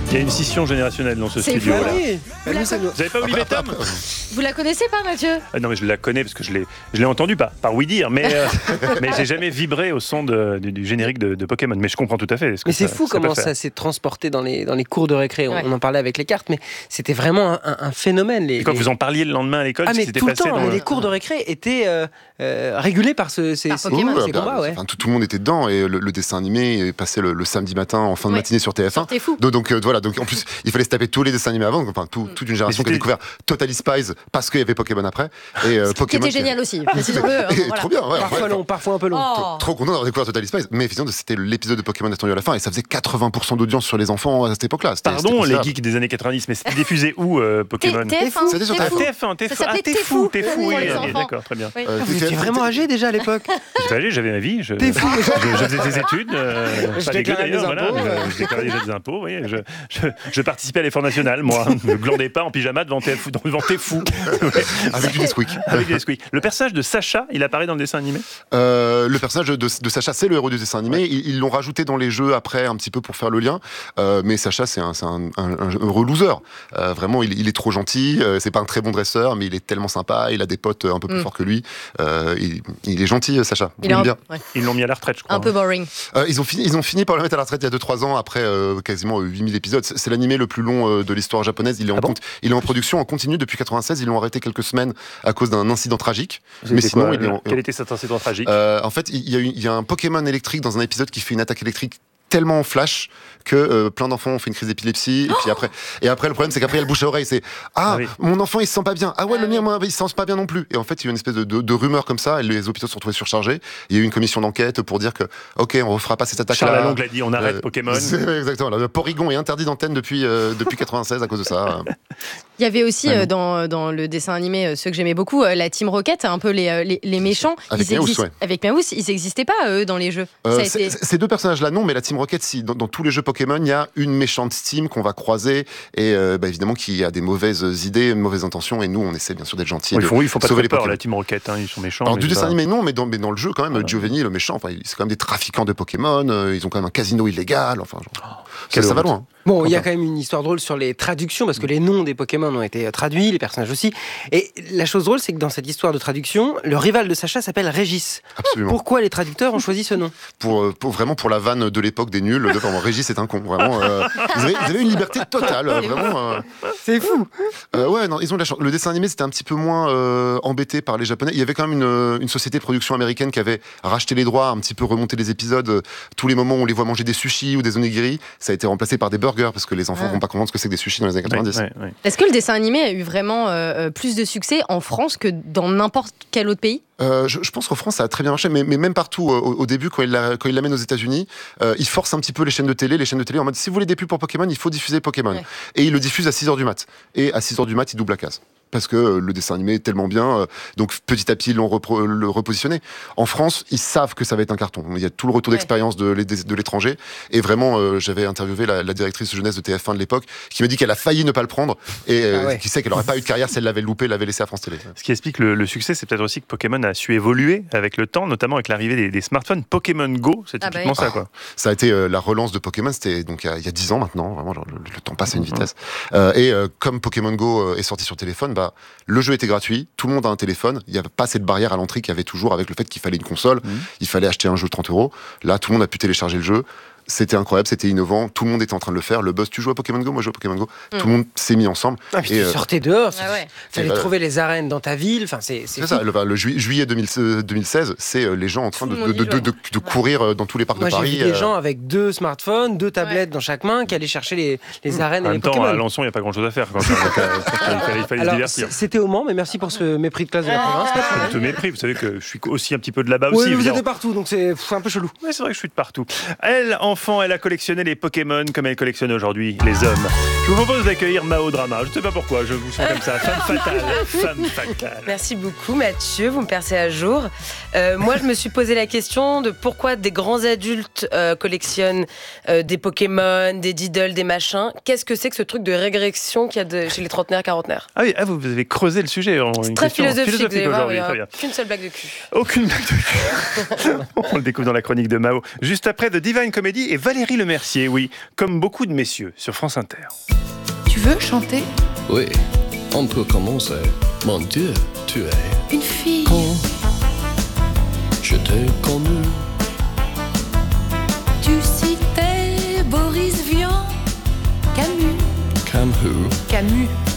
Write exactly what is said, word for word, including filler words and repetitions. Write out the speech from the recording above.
Il y a une scission générationnelle dans ce C'est studio. fou, Là. oui. Vous la, Vous n'avez pas Olivier Tom? Vous la connaissez pas, Mathieu? Ah non, mais je la connais parce que je l'ai, je l'ai entendu, pas par oui dire, mais, euh, mais j'ai jamais vibré au son de, du, du générique de, de Pokémon. Mais je comprends tout à fait. Ce que Mais c'est ça, fou ça comment peut ça faire. s'est transporté dans les, dans les cours de récré. Ouais. On, on en parlait avec les cartes, mais c'était vraiment un, un, un phénomène. Les, Et quand les... vous en parliez le lendemain à l'école, Ah, ce mais qui s'était tout le passé temps, dans mais le- les cours de récré étaient euh, euh, régulés par ce, ces, Par ces, Pokémon. ces bah, combats. Ouais. enfin, tout, tout le monde était dedans et le, le dessin animé est passé le, le samedi matin en fin de Ouais. matinée sur T F un. T'es fou. Donc, donc, euh, voilà, donc en plus il fallait se taper tous les dessins animés avant, donc, enfin tout- toute une génération qui a c'était- découvert Totally Spies parce qu'il y avait Pokémon après et euh, Qui Pokémon était génial aussi. précisons-le, hein, Et voilà. trop bien, ouais, Parfois ouais. long, parfois un peu long. Oh. Trop content d'avoir découvert Totally Spies, mais effectivement c'était l'épisode de Pokémon attendu à la fin et ça faisait quatre-vingts pour cent d'audience sur les enfants à cette époque-là. C'était- c'était Pardon, les considérable. geeks des années quatre-vingt-dix, mais c'était diffusé où euh, Pokémon? T F un. C'était sur Ah, T F un. T F un, T F un. Ça s'appelait Ah, t'es T'es fou, fou t'es fou, pour oui, les ok, enfants. d'accord, très bien. Oui. Euh, Ah, vous T F un, étiez vraiment c'était- âgé déjà à l'époque. J'étais âgé, j'avais ma vie, je, T'es fou. je, je faisais des études, euh, Je pas dégueu déclarais mes d'ailleurs, voilà, impôts, je, euh. je déclarais déjà des impôts, oui, je, je, je participais à l'effort national, moi, je ne glandais pas en pyjama devant T F, devant T'es fou, avec du Nesquik. avec des Nesquik. Le personnage de Sacha, il apparaît dans le dessin animé? Euh, le personnage de, de Sacha, c'est le héros du dessin animé. Ils ils l'ont rajouté dans les jeux après, un petit peu pour faire le lien. Euh, mais Sacha, c'est un, c'est un, un, un heureux loser. Euh, vraiment, il, il est trop gentil. Euh, c'est pas un très bon dresseur, mais il est tellement sympa. Il a des potes un peu plus Mm. forts que lui. Euh, il, il est gentil, Sacha. Il Il est aime un, bien. ouais, Ils l'ont mis à la retraite, je crois. un peu boring. Euh, ils, ont fini, ils ont fini par le mettre à la retraite il y a deux trois ans, après euh, quasiment huit mille épisodes. C'est, c'est l'animé le plus long euh, de l'histoire japonaise. Il est, en Ah bon compte, il est en production en continu depuis quatre-vingt-seize. Ils l'ont arrêté quelques semaines à cause d'un incident tragique. Mais C'était sinon, quoi, il est en- Quel était cet incident tragique? Euh, en fait, il y, a une- il y a un Pokémon électrique dans un épisode qui fait une attaque électrique tellement en flash que euh, plein d'enfants ont fait une crise d'épilepsie et puis après et après le problème c'est qu'après il y a le bouche à oreille, c'est ah, Ah oui. mon enfant il se sent pas bien, ah ouais Ah le mien oui. moi, il se sent pas bien non plus, et en fait il y a eu une espèce de, de, de rumeur comme ça et les hôpitaux se sont retrouvés surchargés. Il y a eu une commission d'enquête pour dire que ok on refera pas cette attaque Charles là. Lalonde l'a dit, on arrête Pokémon. Exactement, le Porygon est interdit d'antenne depuis euh, depuis quatre-vingt-seize à cause de ça. Il y avait aussi Ouais, euh, non. dans, dans le dessin animé, euh, ceux que j'aimais beaucoup, euh, la Team Rocket, un peu les, euh, les, les méchants. Avec ils Meowth, existent- ouais. Avec Meowth, ils n'existaient pas, eux, dans les jeux. Euh, Ça a c'est- été- c'est- Ces deux personnages-là, non, mais la Team Rocket, si. Dans, dans tous les jeux Pokémon, il y a une méchante team qu'on va croiser et euh, bah, évidemment qui a des mauvaises idées, mauvaises intentions, et nous, on essaie bien sûr d'être gentils. Ils de font, il faut pas sauver trop les peur, Pokémon. la Team Rocket, hein, ils sont méchants. Alors mais du c'est dessin pas- animé, non, mais dans, mais dans le jeu, quand même, Voilà. Giovanni, le méchant, enfin, c'est quand même des trafiquants de Pokémon, euh, ils ont quand même un casino illégal, enfin, genre, ça, quelle ça va honte. loin. Bon, il y a Enfin. quand même une histoire drôle sur les traductions, parce que les noms des Pokémon ont été traduits, les personnages aussi. Et la chose drôle, c'est que dans cette histoire de traduction, le rival de Sacha s'appelle Régis. Absolument. Pourquoi les traducteurs ont choisi ce nom? Pour, euh, pour- vraiment pour la vanne de l'époque des nuls, de, vraiment, Régis est un con, vraiment. euh, ils, avaient, ils avaient une liberté totale, euh, vraiment. euh, C'est fou. Euh, ouais, non, ils ont de la chance. Le dessin animé, c'était un petit peu moins euh, embêté par les Japonais. Il y avait quand même une, une société de production américaine qui avait racheté les droits, un petit peu remonté les épisodes. Euh, Tous les moments où on les voit manger des sushis ou des onigiri, ça a été remplacé par des burgers parce que les enfants Ah. vont pas comprendre ce que c'est que des sushis dans les années Ouais, quatre-vingt-dix. ouais, ouais. Est-ce que le dessin animé a eu vraiment euh, euh, plus de succès en France que dans n'importe quel autre pays? Euh, je, je pense qu'en France, ça a très bien marché, mais, mais même partout, euh, au, au début, quand il, la- quand il l'amène aux États-Unis, euh, il force un petit peu les chaînes de télé, les chaînes de télé en mode si vous voulez des pubs pour Pokémon, il faut diffuser Pokémon. Ouais. Et il le diffuse à six heures du mat. Et à six heures du mat, il double la case. Parce que euh, le dessin animé est tellement bien, euh, donc petit à petit ils l'ont repro- le repositionné. En France, ils savent que ça va être un carton. Il y a tout le retour Ouais. d'expérience de, l'é- de l'étranger. Et vraiment, euh, j'avais interviewé la, la directrice jeunesse de T F un de l'époque, qui m'a dit qu'elle a failli ne pas le prendre et euh, Ah ouais. qui sait qu'elle n'aurait pas eu de carrière si elle l'avait loupé, l'avait laissé à France Télé. Ce qui explique le, le succès, c'est peut-être aussi que Pokémon a su évoluer avec le temps, notamment avec l'arrivée des, des smartphones. Pokémon Go, c'est Ah bah typiquement oui. ça, quoi. Ça a été euh, la relance de Pokémon, c'était donc il y a- il y a dix ans maintenant, vraiment genre, le, le temps passe à une Mhm. vitesse. Euh, et euh, comme Pokémon Go euh, est sorti sur téléphone, bah, le jeu était gratuit, tout le monde a un téléphone, il n'y avait pas cette barrière à l'entrée qu'il y avait toujours avec le fait qu'il fallait une console, Mhm. il fallait acheter un jeu de trente euros. Là, tout le monde a pu télécharger le jeu. C'était incroyable, c'était innovant, tout le monde était en train de le faire. Le buzz, tu joues à Pokémon Go, moi je joue à Pokémon Go. Mm. Tout le monde s'est mis ensemble. Ah, puis Et, tu euh, sortais dehors, Ah ouais. fallait Et, euh, trouver les arènes dans ta ville. Enfin, c'est c'est C'est fou. ça, le, le ju- juillet deux mille seize, c'est euh, les gens en train Tout de, le monde de, y de, jouait. de- de courir euh, dans tous les parcs Moi, de j'ai Paris. vu des euh, gens avec deux smartphones, deux tablettes dans chaque main, qui allaient chercher les, les arènes En et les même temps, Pokémon. à Alençon, il n'y a pas grand-chose à faire. Quand même. Donc, euh, il fallait, il fallait se Alors, divertir. c- c'était au Mans, mais merci pour ce mépris de classe de la province. Pas de Pas problème. de tout mépris, vous savez que je suis aussi un petit peu de là-bas Oui, aussi. mais vous évidemment. êtes de partout, donc c'est pff, un peu chelou. Ouais, c'est vrai que je suis de partout. Elle, enfant, elle a collectionné les Pokémon comme elle collectionne aujourd'hui les hommes. Je vous propose d'accueillir Mao Drama. Je ne sais pas pourquoi, je vous sens comme ça. Femme fatale. Femme fatale. Merci beaucoup Mathieu, vous me percez à jour. Euh, moi je me suis posé la question de pourquoi des grands adultes euh, collectionnent euh, des Pokémon, des Diddle, des machins. Qu'est-ce que c'est que ce truc de régression qu'il y a de, chez les trentenaires, quarantenaires? Ah oui, ah, vous avez creusé le sujet. En une Très question philosophique, vous allez voir, aujourd'hui. il y a Très bien. qu'une seule blague de cul. Aucune blague de cul. On le découvre dans la chronique de Mao. Juste après The Divine Comedy. Dely et Valérie Lemercier, oui, comme beaucoup de messieurs sur France Inter. Tu veux chanter? Oui, on peut commencer. Mon Dieu, tu es une fille. Quand je t'ai connu, tu citais Boris Vian, Camus. Camus, Camus.